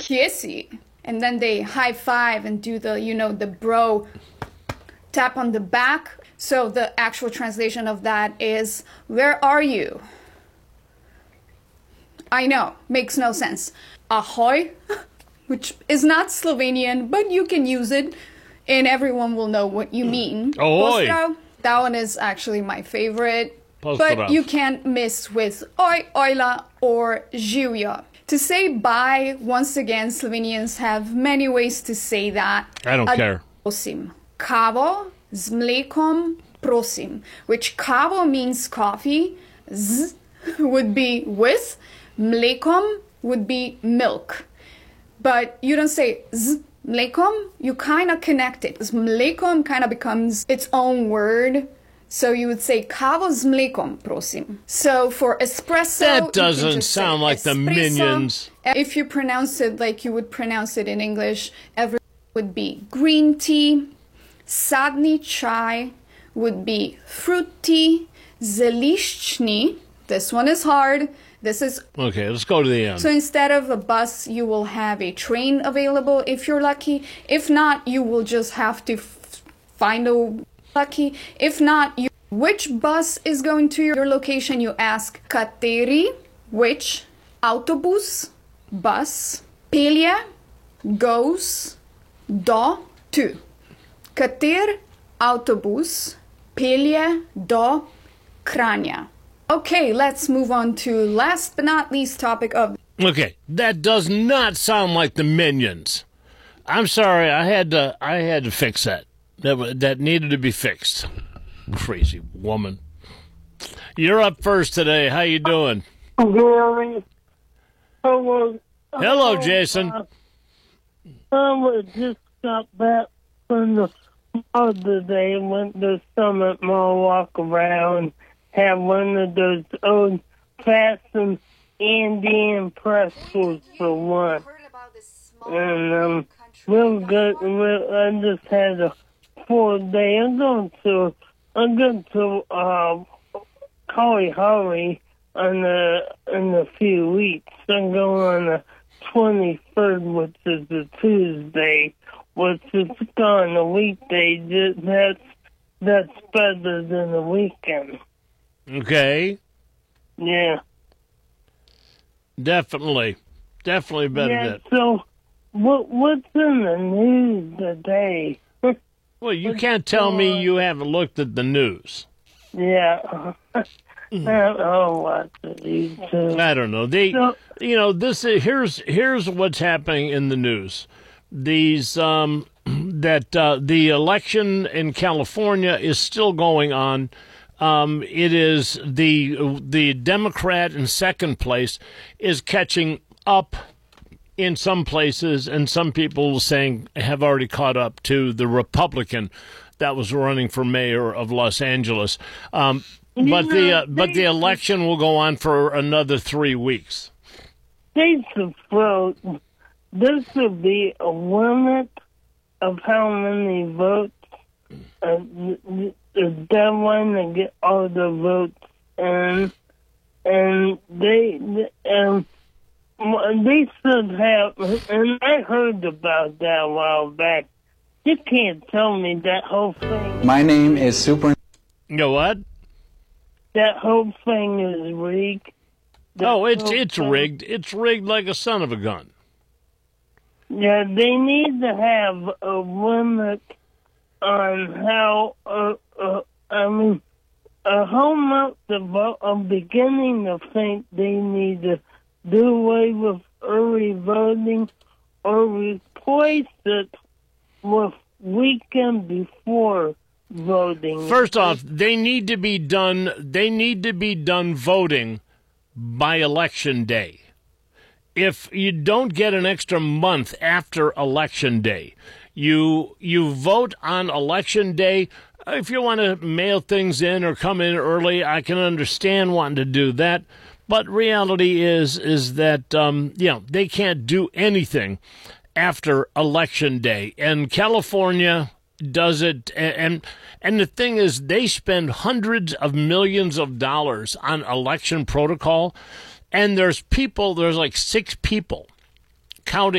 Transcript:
Kiesi. And then they high five and do the, the bro tap on the back. So the actual translation of that is, where are you? I know, makes no sense. Ahoy, which is not Slovenian, but you can use it and everyone will know what you mean. Ahoy. Pozdrav, that one is actually my favorite. Pozdrav. But you can't miss with oj, ojla, or živjo. To say bye, once again, Slovenians have many ways to say that. I don't care. Prosim. Kavo z mlekom prosim, which kavo means coffee, z would be with, mlekom would be milk. But you don't say z mlekom, you kind of connect it. Mlekom kind of becomes its own word. So you would say kavo z mlekom, prosim. So for espresso, that doesn't sound like the Minions. If you pronounce it like you would pronounce it in English, everything would be green tea. Sadni chai would be fruit tea. Zeliščni, this one is hard. This is okay. Let's go to the end. So instead of a bus, you will have a train available if you're lucky. If not, you will just have to find a lucky. If not, which bus is going to your location? You ask kateri, which autobus, bus, pelje, goes, do, to. Kater autobus pelje do Kranja. Okay, let's move on to last but not least topic of... Okay, that does not sound like the Minions. I'm sorry, I had to fix that. That needed to be fixed. Crazy woman. You're up first today. How you doing? Gary. Hello, Jason. I just got back from the mall today. Went to Summit Mall, walk around, have one of those old fashioned Indian pretzels for one. And real good. I just had a full day. I'm going to Kalihari in a few weeks. I'm going on the 23rd, which is a Tuesday, which is on a weekday. That's better than a weekend. Okay. Yeah. Definitely better than. So, what's in the news today? Well, you can't tell me you haven't looked at the news. Yeah. I don't watch the news too. I don't know. Here's what's happening in the news. These the election in California is still going on. It is the Democrat in second place is catching up in some places, and some people saying have already caught up to the Republican that was running for mayor of Los Angeles. But the election will go on for another 3 weeks. They should vote. There should be a limit of how many votes. The deadline to get all the votes in, and they should have. And I heard about that a while back. You can't tell me that whole thing. My name is Super. You know what? That whole thing is rigged. It's rigged. It's rigged like a son of a gun. Yeah, they need to have a limit on how. How much the vote. I'm beginning to think they need to do away with early voting or replace it with weekend before voting. First off, they need to be done voting by election day. If you don't get an extra month after election day, you vote on election day. If you want to mail things in or come in early, I can understand wanting to do that. But reality is that they can't do anything after election day, and California does it. And the thing is, they spend hundreds of millions of dollars on election protocol, and there's like 6 people counting